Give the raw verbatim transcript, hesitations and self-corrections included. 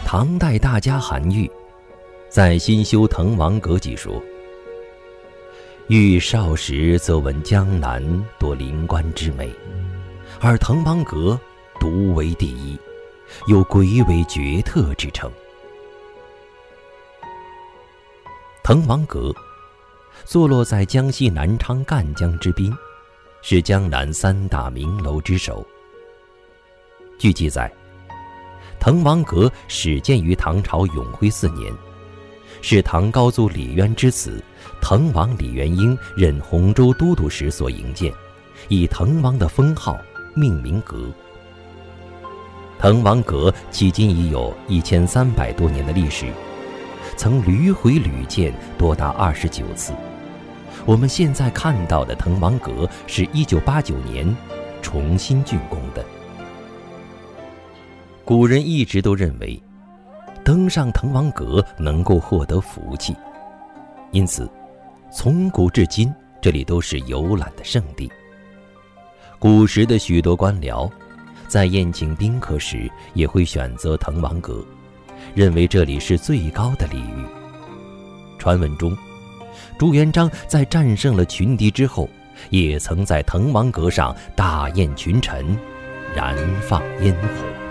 唐代大家韩愈在《新修滕王阁记》说：愈少时则闻江南多陵观之美，而滕王阁独为第一，有鬼尾绝特之称。滕王阁坐落在江西南昌赣江之滨，是江南三大名楼之首。据记载，滕王阁始建于唐朝永徽四年，是唐高祖李渊之子滕王李元婴任洪州都督时所营建，以滕王的封号命名阁。滕王阁迄今已有一千三百多年的历史，曾屡毁屡建多达二十九次。我们现在看到的滕王阁是一九八九年重新竣工的。古人一直都认为登上滕王阁能够获得福气，因此从古至今这里都是游览的圣地。古时的许多官僚在宴请宾客时也会选择滕王阁，认为这里是最高的礼遇。传闻中，朱元璋在战胜了群敌之后，也曾在滕王阁上大宴群臣，燃放烟火。